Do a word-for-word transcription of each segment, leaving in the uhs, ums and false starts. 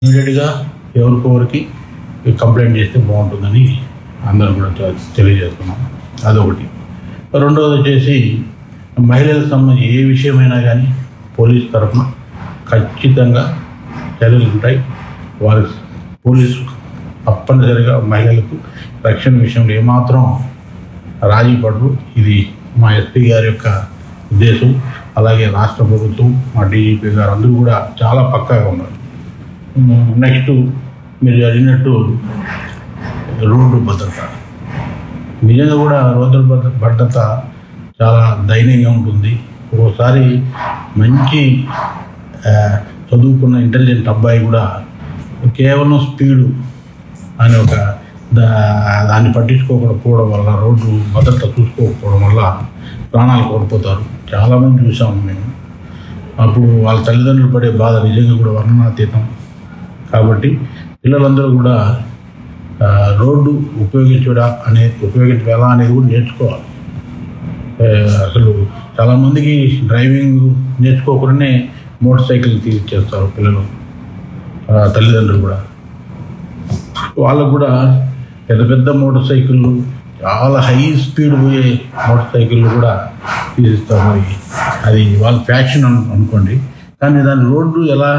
ఇమీడియట్గా ఎవరికొవరికి కంప్లైంట్ చేస్తే బాగుంటుందని అందరూ కూడా తెలియజేస్తున్నాం. అదొకటి. రెండవది వచ్చేసి మహిళలకు సంబంధించి ఏ విషయమైనా కానీ పోలీసు తరఫున ఖచ్చితంగా చర్యలు ఉంటాయి. వారి పోలీసు తప్పనిసరిగా మహిళలకు రక్షణ విషయంలో ఏమాత్రం రాజీ పడరు. ఇది మా ఎస్పీ గారి యొక్క ఉద్దేశం. అలాగే రాష్ట్ర ప్రభుత్వం, మా డీజీపీ గారు అందరూ కూడా చాలా పక్కాగా ఉన్నారు. నెక్స్ట్ మీరు అడిగినట్టు రోడ్డు భద్రత, నిజంగా కూడా రోడ్డు భద్రత చాలా దయనీయంగా ఉంటుంది. ఒక్కోసారి మంచి చదువుకున్న ఇంటెలిజెంట్ అబ్బాయి కూడా కేవలం స్పీడు అని ఒక దా దాన్ని పట్టించుకోకపోవడం వల్ల, రోడ్డు భద్రత చూసుకోకపోవడం వల్ల ప్రాణాలు కోల్పోతారు. చాలామంది చూసాము మేము. అప్పుడు వాళ్ళ తల్లిదండ్రులు పడే బాధ నిజంగా కూడా వర్ణనాతీతం. కాబట్టి పిల్లలందరూ కూడా రోడ్డు ఉపయోగించడా అనే ఉపయోగించడం ఎలా అనేది కూడా నేర్చుకోవాలి. అసలు చాలామందికి డ్రైవింగ్ నేర్చుకోకుండానే మోటార్ సైకిల్ తీసిచ్చేస్తారు పిల్లలు, తల్లిదండ్రులు కూడా. వాళ్ళకు కూడా పెద్ద పెద్ద మోటార్ సైకిళ్ళు, చాలా హై స్పీడ్ పోయే మోటార్ సైకిళ్ళు కూడా తీసిస్తారు. మరి అది వాళ్ళ ఫ్యాషన్ అను అనుకోండి కానీ దాని రోడ్డు ఎలా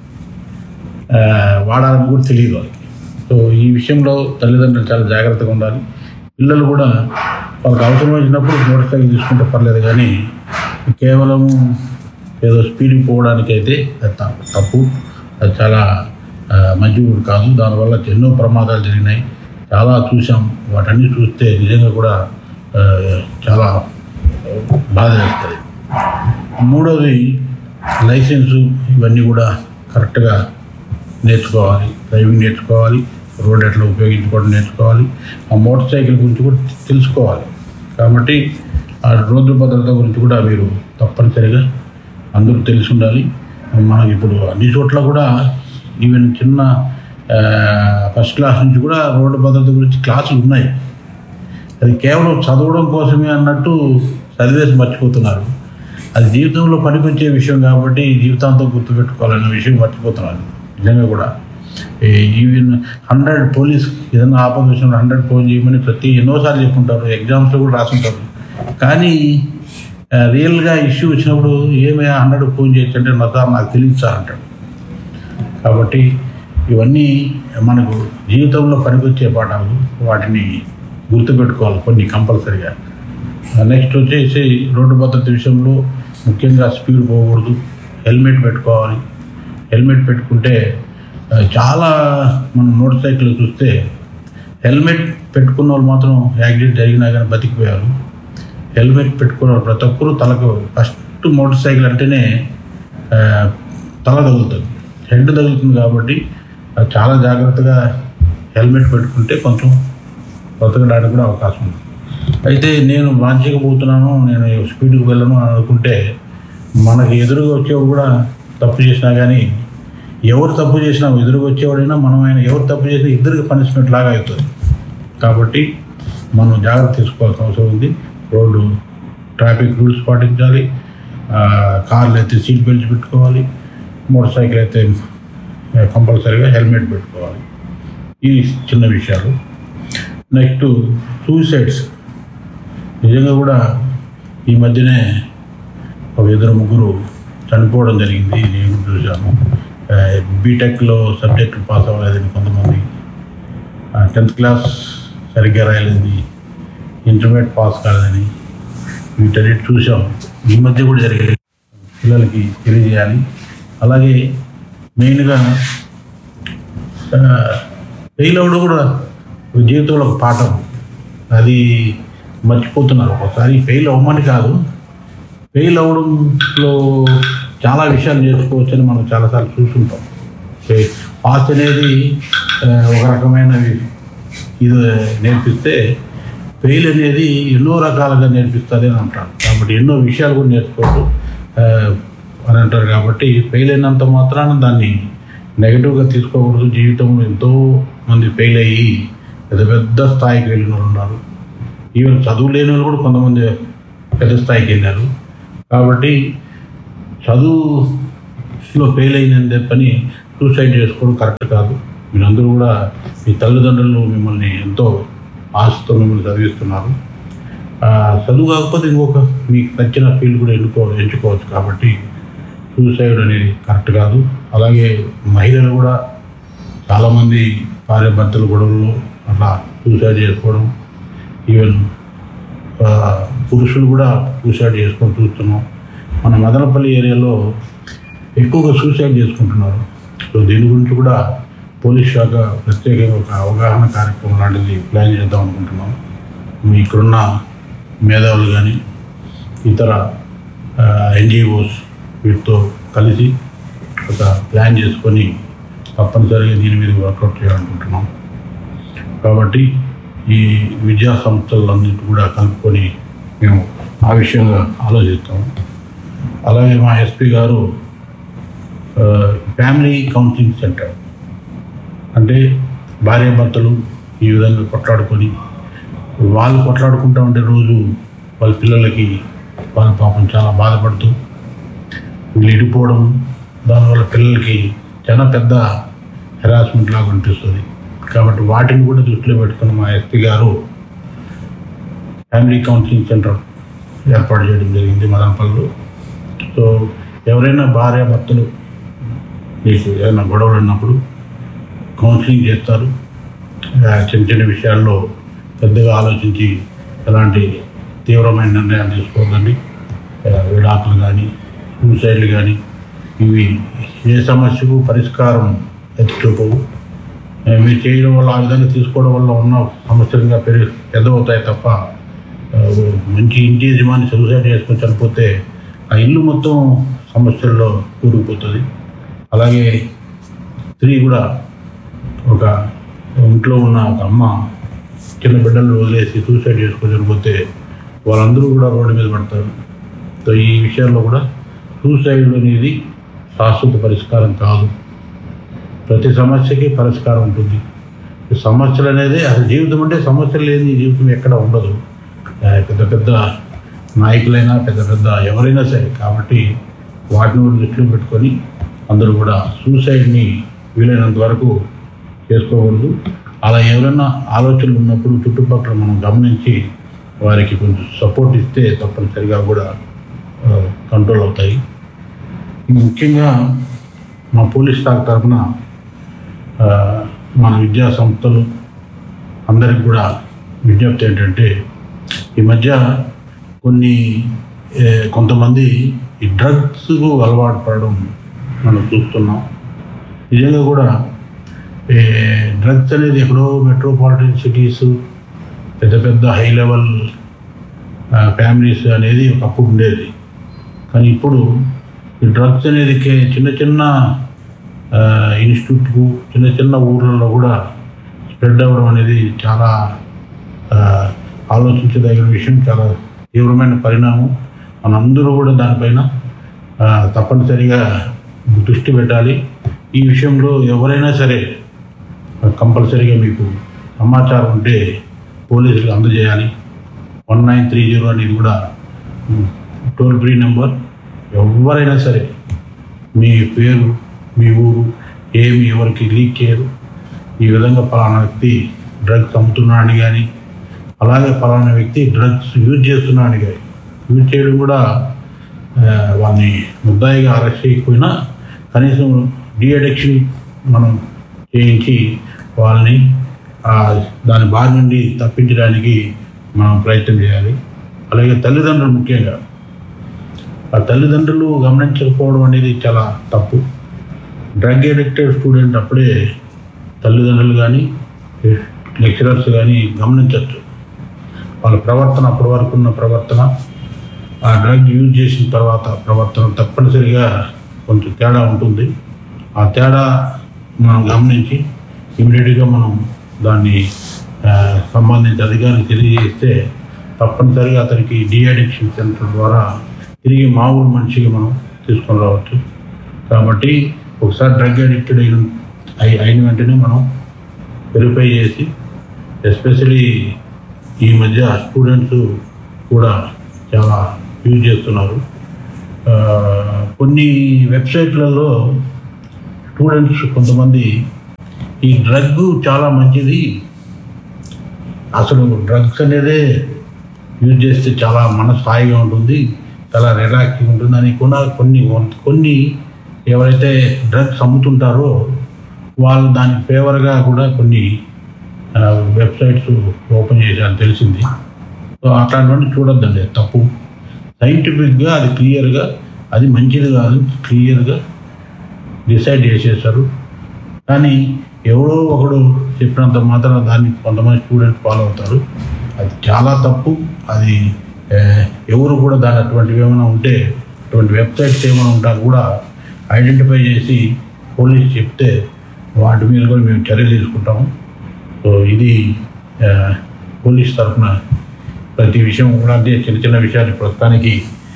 వాడాలని కూడా తెలియదు వాళ్ళకి. సో ఈ విషయంలో తల్లిదండ్రులు చాలా జాగ్రత్తగా ఉండాలి. పిల్లలు కూడా వాళ్ళకి అవసరం వచ్చినప్పుడు మోటార్ సైకిల్ తీసుకుంటే పర్లేదు, కానీ కేవలం ఏదో స్పీడ్కి పోవడానికి అయితే అది తప్పు. అది చాలా మంచి కూడా కాదు. దానివల్ల ఎన్నో ప్రమాదాలు జరిగినాయి, చాలా చూసాం. వాటన్నీ చూస్తే నిజంగా కూడా చాలా బాధ వేస్తుంది. మూడవది లైసెన్సు, ఇవన్నీ కూడా కరెక్ట్గా నేర్చుకోవాలి. డ్రైవింగ్ నేర్చుకోవాలి, రోడ్ ఎట్లా ఉపయోగించుకోవడం నేర్చుకోవాలి, ఆ మోటార్ సైకిల్ గురించి కూడా తెలుసుకోవాలి. కాబట్టి ఆ రోడ్డు భద్రత గురించి కూడా మీరు తప్పనిసరిగా అందరూ తెలిసి ఉండాలి. మనకి ఇప్పుడు అన్ని చోట్ల కూడా ఈవెన్ చిన్న ఫస్ట్ క్లాస్ నుంచి కూడా రోడ్డు భద్రత గురించి క్లాసులు ఉన్నాయి. అది కేవలం చదవడం కోసమే అన్నట్టు చదివేసి మర్చిపోతున్నారు. అది జీవితంలో పనికొచ్చే విషయం కాబట్టి జీవితాంతం గుర్తుపెట్టుకోవాలనే విషయం మర్చిపోతున్నారు. నిజంగా కూడా ఈవెన్ హండ్రెడ్ పోలీస్ ఏదైనా ఆపద విషయంలో హండ్రెడ్ ఫోన్ చేయమని ప్రతి ఎన్నోసార్లు చెప్పుకుంటారు, ఎగ్జామ్స్లో కూడా రాసుంటారు. కానీ రియల్గా ఇష్యూ వచ్చినప్పుడు ఏమైనా హండ్రెడ్ ఫోన్ చేయొచ్చంటే నా సార్ నాకు తెలియదు సార్ అంటాడు. కాబట్టి ఇవన్నీ మనకు జీవితంలో పనికొచ్చే పాఠాలు, వాటిని గుర్తుపెట్టుకోవాలి కొన్ని కంపల్సరీగా. నెక్స్ట్ వచ్చేసి రోడ్డు భద్రత విషయంలో ముఖ్యంగా స్పీడ్ పోకూడదు, హెల్మెట్ పెట్టుకోవాలి. హెల్మెట్ పెట్టుకుంటే చాలా మనం మోటార్ సైకిల్ చూస్తే హెల్మెట్ పెట్టుకున్న వాళ్ళు మాత్రం యాక్సిడెంట్ జరిగినా కానీ బతికిపోయారు. హెల్మెట్ పెట్టుకున్న వాళ్ళు ప్రతి ఒక్కరూ తలకు ఫస్ట్ మోటార్ సైకిల్ అంటేనే తల తగులుతుంది, హెడ్ తగులుతుంది. కాబట్టి చాలా జాగ్రత్తగా హెల్మెట్ పెట్టుకుంటే కొంచెం బతకడానికి కూడా అవకాశం ఉంది. అయితే నేను వాంచకపోతున్నాను, నేను స్పీడ్కి వెళ్ళను అని అనుకుంటే మనకి ఎదురుగా వచ్చేవాడు కూడా తప్పు చేసినా కానీ, ఎవరు తప్పు చేసినా ఎదురుగా వచ్చేవాడైనా మనం అయినా ఎవరు తప్పు చేసినా ఇద్దరికి పనిష్మెంట్ లాగా అవుతుంది. కాబట్టి మనం జాగ్రత్త తీసుకోవాల్సిన అవసరం ఉంది. రోడ్డు ట్రాఫిక్ రూల్స్ పాటించాలి. కార్లు అయితే సీట్ బెల్ట్స్ పెట్టుకోవాలి, మోటార్ సైకిల్ అయితే కంపల్సరీగా హెల్మెట్ పెట్టుకోవాలి. ఈ చిన్న విషయాలు. Next suicides. నిజంగా కూడా ఈ మధ్యనే ఒక ఇద్దరు ముగ్గురు చనిపోవడం జరిగింది. నేను చూశాను. బీటెక్లో సబ్జెక్టులు పాస్ అవ్వలేదని కొంతమంది, టెన్త్ క్లాస్ సరిగ్గా రాయలేదని, ఇంటర్మీడియట్ పాస్ కాలేదని, వీటన్నిటి చూసాం. ఈ మధ్య కూడా జరిగే పిల్లలకి తెలియజేయాలి. అలాగే మెయిన్గా ఫెయిల్ అవ్వడం కూడా జీవితంలో ఒక పాఠం. అది మర్చిపోతున్నారు. ఒకసారి ఫెయిల్ అవ్వమని కాదు, ఫెయిల్ అవ్వడంలో చాలా విషయాలు నేర్చుకోవచ్చని మనం చాలాసార్లు చూస్తుంటాం. పాస్ అనేది ఒక రకమైన ఇది నేర్పిస్తే ఫెయిల్ అనేది ఎన్నో రకాలుగా నేర్పిస్తుంది అని అంటారు. కాబట్టి ఎన్నో విషయాలు కూడా నేర్చుకోవచ్చు అని అంటారు. కాబట్టి ఫెయిల్ అయినంత మాత్రాన దాన్ని నెగిటివ్గా తీసుకోకూడదు. జీవితంలో ఎంతో మంది ఫెయిల్ అయ్యి పెద్ద పెద్ద స్థాయికి వెళ్ళిన వాళ్ళు ఉన్నారు. ఈవెన్ చదువు లేని వాళ్ళు కూడా కొంతమంది పెద్ద స్థాయికి వెళ్ళారు. కాబట్టి చదువులో ఫెయిల్ అయినందే పని సూసైడ్ చేసుకోవడం కరెక్ట్ కాదు. మీరందరూ కూడా మీ తల్లిదండ్రులు మిమ్మల్ని ఎంతో ఆశతో మిమ్మల్ని చదివిస్తున్నారు. చదువు కాకపోతే ఇంకొక మీకు నచ్చిన ఫీల్డ్ కూడా ఎన్నుకో ఎంచుకోవచ్చు కాబట్టి సూసైడ్ అనేది కరెక్ట్ కాదు. అలాగే మహిళలు కూడా చాలామంది భార్య భర్తల గొడవల్లో అట్లా సూసైడ్ చేసుకోవడం, ఈవెన్ పురుషులు కూడా సూసైడ్ చేసుకొని చూస్తున్నాం. మన మదనపల్లి ఏరియాలో ఎక్కువగా సూసైడ్ చేసుకుంటున్నారు. సో దీని గురించి కూడా పోలీస్ శాఖ ప్రత్యేకంగా ఒక అవగాహన కార్యక్రమం లాంటిది ప్లాన్ చేద్దాం అనుకుంటున్నాం. ఇక్కడున్న మేధావులు కానీ ఇతర ఎన్జిఓస్ వీటితో కలిసి ఒక ప్లాన్ చేసుకొని తప్పనిసరిగా దీని మీద వర్కౌట్ చేయాలనుకుంటున్నాం. కాబట్టి ఈ విద్యా సంస్థలన్నింటి కూడా కలుపుకొని మేము ఆ విషయంగా ఆలోచిస్తాము. అలాగే మా ఎస్పీ గారు ఫ్యామిలీ కౌన్సిలింగ్ సెంటర్ అంటే భార్యాభర్తలు ఈ విధంగా కొట్లాడుకొని వాళ్ళు కొట్లాడుకుంటూ ఉంటే రోజు వాళ్ళ పిల్లలకి వాళ్ళ పాపం చాలా బాధపడుతూ వీళ్ళు ఇడిపోవడం, దానివల్ల పిల్లలకి చాలా పెద్ద హెరాస్మెంట్ లాగా అనిపిస్తుంది. కాబట్టి వాటిని కూడా దృష్టిలో పెట్టుకుని మా ఎస్పీ గారు ఫ్యామిలీ కౌన్సిలింగ్ సెంటర్ ఏర్పాటు చేయడం జరిగింది మదనపల్లిలో. సో ఎవరైనా భార్య భర్తలు మీకు ఏదైనా గొడవలు ఉన్నప్పుడు కౌన్సిలింగ్ చేస్తారు. చిన్న చిన్న విషయాల్లో పెద్దగా ఆలోచించి ఎలాంటి తీవ్రమైన నిర్ణయాలు తీసుకోవద్దండి. విడాకులు కానీ సూసైడ్లు కానీ ఇవి ఏ సమస్యకు పరిష్కారం ఎత్తి చూపవు. మీరు చేయడం వల్ల ఆ విధంగా తీసుకోవడం వల్ల ఉన్న సమస్యలుగా పెరిగి పెద్దవుతాయి తప్ప మంచి ఇంటి యజమాని సూసైడ్ చేసుకొని చనిపోతే ఆ ఇల్లు మొత్తం సమస్యల్లో కూరుకుపోతుంది. అలాగే స్త్రీ కూడా ఒక ఇంట్లో ఉన్న ఒక అమ్మ చిన్న బిడ్డలు వదిలేసి సూసైడ్ చేసుకొని చనిపోతే వాళ్ళందరూ కూడా రోడ్డు మీద పడతారు. సో ఈ విషయాల్లో కూడా సూసైడ్ అనేది శాశ్వత పరిష్కారం కాదు. ప్రతి సమస్యకి పరిష్కారం ఉంటుంది. సమస్యలు అనేది అసలు జీవితం అంటే సమస్యలు లేని జీవితం ఎక్కడ ఉండదు. పెద్ద పెద్ద నాయకులైనా పెద్ద పెద్ద ఎవరైనా సరే. కాబట్టి వాటిని కూడా దృష్టిలో పెట్టుకొని అందరూ కూడా సూసైడ్ని వీలైనంత వరకు చేసుకోకూడదు. అలా ఎవరైనా ఆలోచనలు ఉన్నప్పుడు చుట్టుపక్కల మనం గమనించి వారికి కొంచెం సపోర్ట్ ఇస్తే తప్పనిసరిగా కూడా కంట్రోల్ అవుతాయి. ముఖ్యంగా మా పోలీస్ శాఖ తరఫున మన విద్యా సంస్థలు అందరికి కూడా విజ్ఞప్తి ఏంటంటే ఈ మధ్య కొన్ని కొంతమంది ఈ డ్రగ్స్కు అలవాటు పడడం మనం చూస్తున్నాం. నిజంగా కూడా డ్రగ్స్ అనేది ఎక్కడో మెట్రోపాలిటన్ సిటీస్ పెద్ద పెద్ద హై లెవెల్ ఫ్యామిలీస్ అనేది ఒకప్పుడు ఉండేది. కానీ ఇప్పుడు ఈ డ్రగ్స్ అనేది చిన్న చిన్న ఇన్స్టిట్యూట్కు చిన్న చిన్న ఊర్లలో కూడా స్ప్రెడ్ అవ్వడం అనేది చాలా ఆలోచించదగిన విషయం, చాలా తీవ్రమైన పరిణామం. మనందరూ కూడా దానిపైన తప్పనిసరిగా దృష్టి పెట్టాలి. ఈ విషయంలో ఎవరైనా సరే కంపల్సరీగా మీకు సమాచారం ఉంటే పోలీసులకు అందజేయాలి. వన్ నైన్ త్రీ జీరో అనేది కూడా టోల్ ఫ్రీ నెంబర్. ఎవరైనా సరే మీ పేరు మీ ఊరు ఏమి ఎవరికి లీక్ చేయరు. ఈ విధంగా ఫలానా వ్యక్తి డ్రగ్స్ అమ్ముతున్నాడని కానీ అలాగే ఫలానా వ్యక్తి డ్రగ్స్ యూజ్ చేస్తున్నాడని కానీ యూజ్ చేయడం కూడా వాళ్ళని ముద్దాయిగా అరెస్ట్ చేయకపోయినా కనీసం డీ అడిక్షన్ మనం చేయించి వాళ్ళని దాని బారి నుండి తప్పించడానికి మనం ప్రయత్నం చేయాలి. అలాగే తల్లిదండ్రులు ముఖ్యంగా ఆ తల్లిదండ్రులు గమనించకపోవడం అనేది చాలా తప్పు. డ్రగ్ అడిక్టెడ్ స్టూడెంట్ అప్పుడే తల్లిదండ్రులు కానీ లెక్చరర్స్ కానీ గమనించవచ్చు. వాళ్ళ ప్రవర్తన అప్పటి వరకు ఉన్న ప్రవర్తన ఆ డ్రగ్ యూజ్ చేసిన తర్వాత ప్రవర్తన తప్పనిసరిగా కొంచెం తేడా ఉంటుంది. ఆ తేడా మనం గమనించి ఇమీడియట్గా మనం దాన్ని సంబంధించిన అధికారులకు తెలియజేస్తే తప్పనిసరిగా అతనికి డీ అడిక్షన్ సెంటర్ ద్వారా తిరిగి మామూలు మనిషిగా మనం తీసుకొని రావచ్చు. కాబట్టి ఒకసారి డ్రగ్ అడిక్టెడ్ అయిన అయిన వెంటనే మనం వెరిఫై చేసి ఎస్పెషలీ ఈ మధ్య స్టూడెంట్స్ కూడా చాలా యూజ్ చేస్తున్నారు. కొన్ని వెబ్సైట్లలో స్టూడెంట్స్ కొంతమంది ఈ డ్రగ్ చాలా మంచిది, అసలు డ్రగ్స్ అనేదే యూజ్ చేస్తే చాలా మనసు హాయిగా ఉంటుంది, చాలా రిలాక్సింగ్ ఉంటుంది అని కూడా కొన్ని కొన్ని ఎవరైతే డ్రగ్స్ అమ్ముతుంటారో వాళ్ళు దానికి ఫేవర్గా కూడా కొన్ని వెబ్సైట్స్ ఓపెన్ చేశారని తెలిసింది. సో అట్లాంటివన్నీ చూడొద్దండి, తప్పు. సైంటిఫిక్గా అది క్లియర్గా అది మంచిది కాదు క్లియర్గా డిసైడ్ చేసేసారు. కానీ ఎవడో ఒకడు చెప్పినంత మాత్రం దాన్ని కొంతమంది స్టూడెంట్స్ ఫాలో అవుతారు. అది చాలా తప్పు. అది ఎవరు కూడా దాని అటువంటివి ఏమైనా ఉంటే అటువంటి వెబ్సైట్స్ ఏమైనా ఉంటా కూడా ఐడెంటిఫై చేసి పోలీస్ చెప్తే వాటి మీద కూడా మేము చర్యలు తీసుకుంటాము. సో ఇది పోలీస్ తరఫున ప్రతి విషయం కూడా అంటే చిన్న చిన్న విషయాలు ప్రస్తుతానికి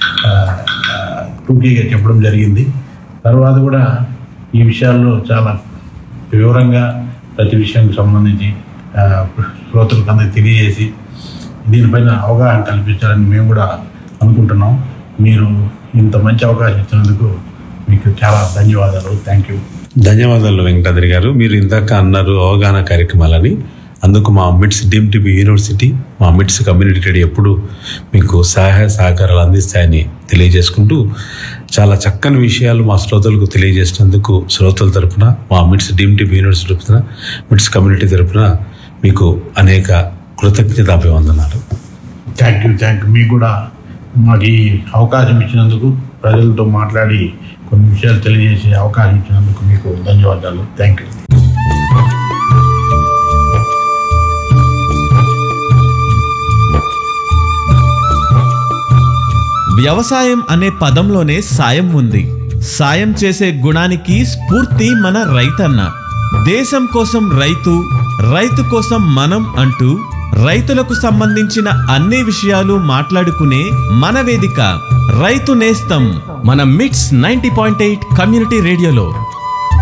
టూకీగా చెప్పడం జరిగింది. తర్వాత కూడా ఈ విషయాల్లో చాలా వివరంగా ప్రతి విషయానికి సంబంధించి శ్రోతలకు అందరికీ తెలియజేసి దీనిపైన అవగాహన కల్పించాలని మేము కూడా అనుకుంటున్నాం. మీరు ఇంత మంచి అవకాశం ఇచ్చినందుకు మీకు చాలా ధన్యవాదాలు. Thank you. ధన్యవాదాలు వెంకటాద్రి గారు. మీరు ఇందాక అన్నారు అవగాహన కార్యక్రమాలని, అందుకు మా మిట్స్ డీమ్ టీబీ యూనివర్సిటీ, మా మిట్స్ కమ్యూనిటీ రేడియో ఎప్పుడు మీకు సహాయ సహకారాలు అందిస్తాయని తెలియజేసుకుంటూ చాలా చక్కని విషయాలు మా శ్రోతలకు తెలియజేసినందుకు శ్రోతల తరపున, మా మిట్స్ డీమ్ టీబీ యూనివర్సిటీ తరపున, మిట్స్ కమ్యూనిటీ తరపున మీకు అనేక కృతజ్ఞతాభివందనాలు. థ్యాంక్ యూ థ్యాంక్ యూ మీకు కూడా మాకు ఈ అవకాశం ఇచ్చినందుకు, ప్రజలతో మాట్లాడి కొన్ని విషయాలు తెలియజేసే అవకాశం ఇచ్చినందుకు మీకు ధన్యవాదాలు. Thank you. వ్యవసాయం అనే పదంలోనే సాయం ఉంది. సాయం చేసే గుణానికి స్ఫూర్తి మన రైతన్న. దేశం కోసం రైతు, రైతు కోసం మనం అంటూ రైతులకు సంబంధించిన అన్ని విషయాలు మాట్లాడుకునే మన వేదిక రైతు నేస్తం, మన మిట్స్ నైంటీ పాయింట్ ఎయిట్ కమ్యూనిటీ రేడియోలో.